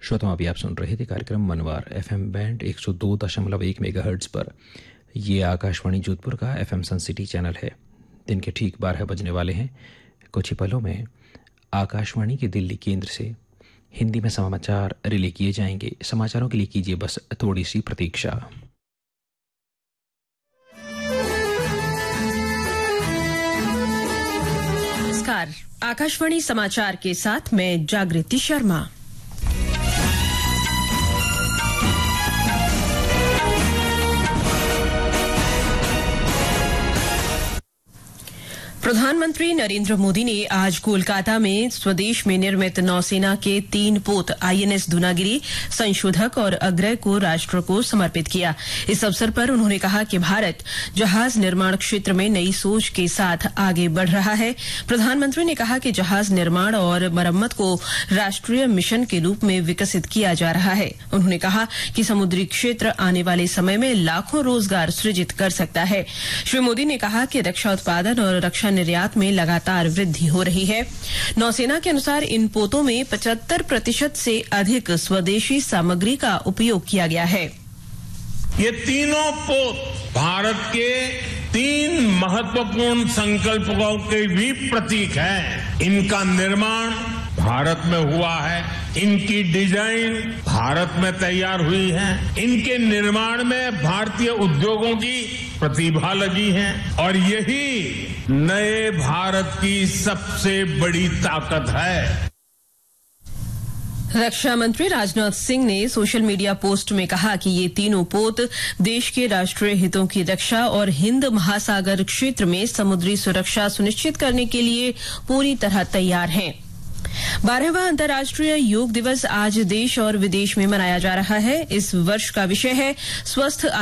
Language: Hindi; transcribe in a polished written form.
श्रोताओं, अभी आप सुन रहे थे कार्यक्रम मनवार FM बैंड 102.1 मेगाहर्ट्ज पर। ये आकाशवाणी जोधपुर का FM सन सिटी चैनल है। दिन के ठीक 12 बजने वाले हैं। कुछ ही पलों में आकाशवाणी के दिल्ली केंद्र से हिंदी में समाचार रिले किए जाएंगे। समाचारों के लिए कीजिए बस थोड़ी सी प्रतीक्षा। नमस्कार, आकाशवाणी समाचार के साथ मैं जागृति शर्मा। प्रधानमंत्री नरेंद्र मोदी ने आज कोलकाता में स्वदेश में निर्मित नौसेना के 3 पोत INS दूनागिरी संशोधक और अग्रय को राष्ट्र को समर्पित किया। इस अवसर पर उन्होंने कहा कि भारत जहाज निर्माण क्षेत्र में नई सोच के साथ आगे बढ़ रहा है। प्रधानमंत्री ने कहा कि जहाज निर्माण और मरम्मत को राष्ट्रीय मिशन के रूप में विकसित किया जा रहा है। उन्होंने कहा कि समुद्री क्षेत्र आने वाले समय में लाखों रोजगार सृजित कर सकता है। श्री मोदी ने कहा कि रक्षा उत्पादन और रक्षा निर्यात में लगातार वृद्धि हो रही है। नौसेना के अनुसार इन पोतों में 75% से अधिक स्वदेशी सामग्री का उपयोग किया गया है। ये तीनों पोत भारत के 3 महत्वपूर्ण संकल्पों के भी प्रतीक हैं। इनका निर्माण भारत में हुआ है, इनकी डिजाइन भारत में तैयार हुई है, इनके निर्माण में भारतीय उद्योगों की प्रतिभा लगी है और यही नए भारत की सबसे बड़ी ताकत है। रक्षा मंत्री राजनाथ सिंह ने सोशल मीडिया पोस्ट में कहा कि ये तीनों पोत देश के राष्ट्रीय हितों की रक्षा और हिंद महासागर क्षेत्र में समुद्री सुरक्षा सुनिश्चित करने के लिए पूरी तरह तैयार हैं। 12वां अंतर्राष्ट्रीय योग दिवस आज देश और विदेश में मनाया जा रहा है। इस वर्ष का विषय है स्वस्थ